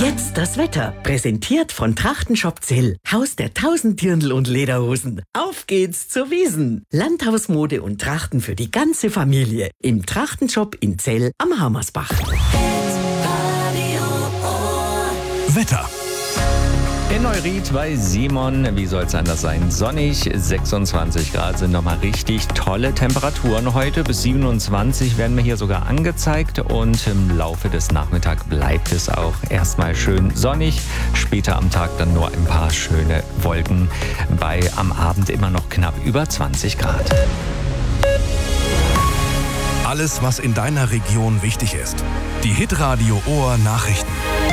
Jetzt das Wetter. Präsentiert von Trachtenshop Zell. Haus der 1000 Dirndl und Lederhosen. Auf geht's zur Wiesn. Landhausmode und Trachten für die ganze Familie. Im Trachtenshop in Zell am Hammersbach. Wetter. In Neuried bei Simon, wie soll es anders sein? Sonnig, 26 Grad sind nochmal richtig tolle Temperaturen. Heute bis 27 werden wir hier sogar angezeigt und im Laufe des Nachmittags bleibt es auch erstmal schön sonnig. Später am Tag dann nur ein paar schöne Wolken, bei am Abend immer noch knapp über 20 Grad. Alles, was in deiner Region wichtig ist. Die Hitradio Ohr Nachrichten.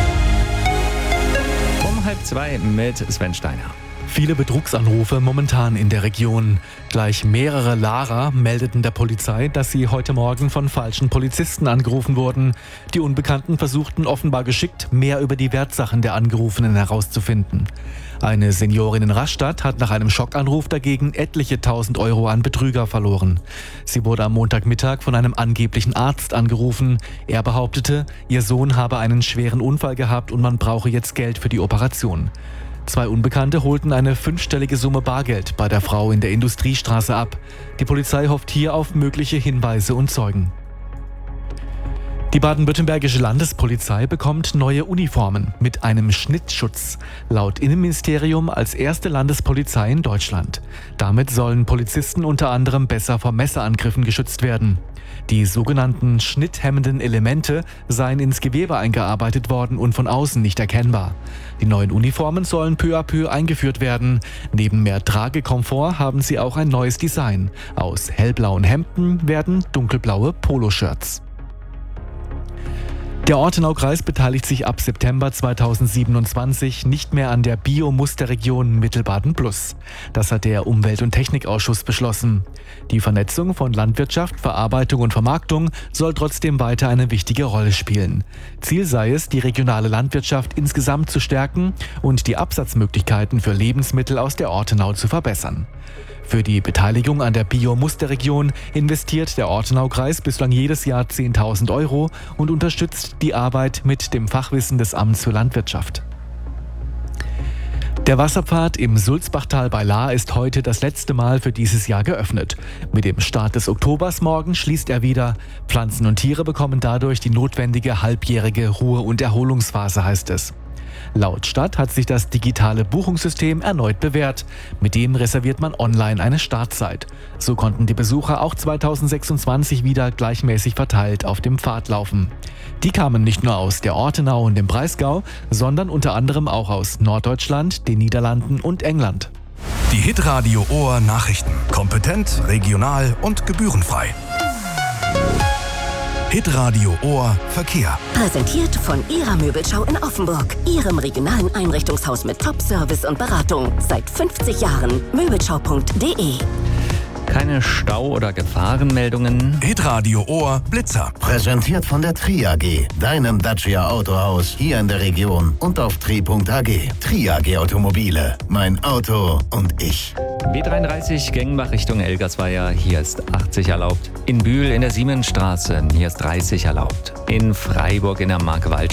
Um 1:30 mit Sven Steiner. Viele Betrugsanrufe momentan in der Region. Gleich mehrere Lara meldeten der Polizei, dass sie heute Morgen von falschen Polizisten angerufen wurden. Die Unbekannten versuchten offenbar geschickt, mehr über die Wertsachen der Angerufenen herauszufinden. Eine Seniorin in Rastatt hat nach einem Schockanruf dagegen etliche 1.000 Euro an Betrüger verloren. Sie wurde am Montagmittag von einem angeblichen Arzt angerufen. Er behauptete, ihr Sohn habe einen schweren Unfall gehabt und man brauche jetzt Geld für die Operation. 2 Unbekannte holten eine 5-stellige Summe Bargeld bei der Frau in der Industriestraße ab. Die Polizei hofft hier auf mögliche Hinweise und Zeugen. Die baden-württembergische Landespolizei bekommt neue Uniformen mit einem Schnittschutz. Laut Innenministerium als erste Landespolizei in Deutschland. Damit sollen Polizisten unter anderem besser vor Messerangriffen geschützt werden. Die sogenannten schnitthemmenden Elemente seien ins Gewebe eingearbeitet worden und von außen nicht erkennbar. Die neuen Uniformen sollen peu à peu eingeführt werden. Neben mehr Tragekomfort haben sie auch ein neues Design. Aus hellblauen Hemden werden dunkelblaue Poloshirts. Der Ortenaukreis beteiligt sich ab September 2027 nicht mehr an der Bio-Musterregion Mittelbaden Plus. Das hat der Umwelt- und Technikausschuss beschlossen. Die Vernetzung von Landwirtschaft, Verarbeitung und Vermarktung soll trotzdem weiter eine wichtige Rolle spielen. Ziel sei es, die regionale Landwirtschaft insgesamt zu stärken und die Absatzmöglichkeiten für Lebensmittel aus der Ortenau zu verbessern. Für die Beteiligung an der Bio-Musterregion investiert der Ortenaukreis bislang jedes Jahr 10.000 Euro und unterstützt die Arbeit mit dem Fachwissen des Amts für Landwirtschaft. Der Wasserpfad im Sulzbachtal bei Lahr ist heute das letzte Mal für dieses Jahr geöffnet. Mit dem Start des Oktobers morgen schließt er wieder. Pflanzen und Tiere bekommen dadurch die notwendige halbjährige Ruhe- und Erholungsphase, heißt es. Laut Stadt hat sich das digitale Buchungssystem erneut bewährt. Mit dem reserviert man online eine Startzeit. So konnten die Besucher auch 2026 wieder gleichmäßig verteilt auf dem Pfad laufen. Die kamen nicht nur aus der Ortenau und dem Breisgau, sondern unter anderem auch aus Norddeutschland, den Niederlanden und England. Die Hitradio Ohr Nachrichten. Kompetent, regional und gebührenfrei. Hitradio Ohr Verkehr. Präsentiert von Ihrer Möbelschau in Offenburg. Ihrem regionalen Einrichtungshaus mit Top-Service und Beratung. Seit 50 Jahren. Möbelschau.de. Keine Stau- oder Gefahrenmeldungen. Hitradio Ohr Blitzer. Präsentiert von der Tri AG, deinem Dacia Autohaus hier in der Region und auf tri.ag. Tri AG Automobile. Mein Auto und ich. B33 Gengenbach Richtung Elgersweier, hier ist 80 erlaubt. In Bühl in der Siemensstraße, hier ist 30 erlaubt. In Freiburg in der Markwald